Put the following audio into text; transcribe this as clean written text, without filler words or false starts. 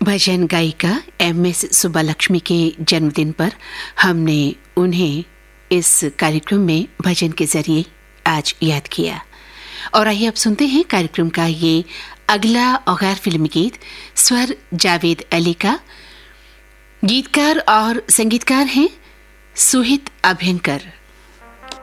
भजन गायिका MS सुब्बालक्ष्मी के जन्मदिन पर हमने उन्हें इस कार्यक्रम में भजन के जरिए आज याद किया। और आइए अब सुनते हैं कार्यक्रम का ये अगला और गैर फिल्मी गीत। स्वर जावेद अली का, गीतकार और संगीतकार हैं सुहित अभ्यंकर।